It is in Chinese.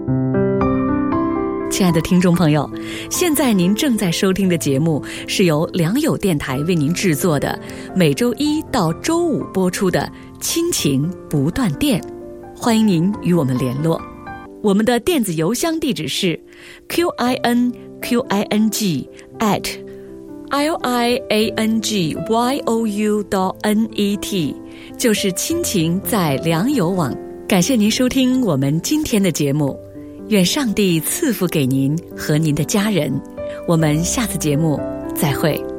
亲爱的听众朋友，现在您正在收听的节目是由良友电台为您制作的，每周一到周五播出的亲情不断电。欢迎您与我们联络，我们的电子邮箱地址是 QINQING@liangyou.net， 就是亲情在良友网。感谢您收听我们今天的节目，愿上帝赐福给您和您的家人，我们下次节目再会。